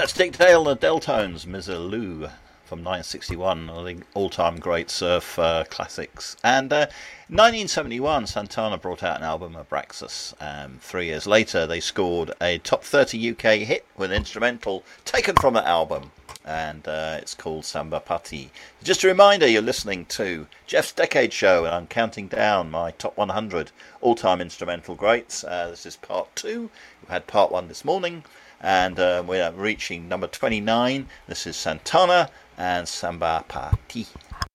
That's Dick Dale and the Deltones, Mizzaloo from 1961, one of the all-time great surf classics. And 1971, Santana brought out an album, Abraxas. 3 years later, they scored a top 30 UK hit with an instrumental taken from that album, and it's called Samba Pati. Just a reminder, you're listening to Jeff's Decade Show, and I'm counting down my top 100 all-time instrumental greats. This is part 2. We've had part 1 this morning, and we're reaching number 29. This is Santana and Samba Pati.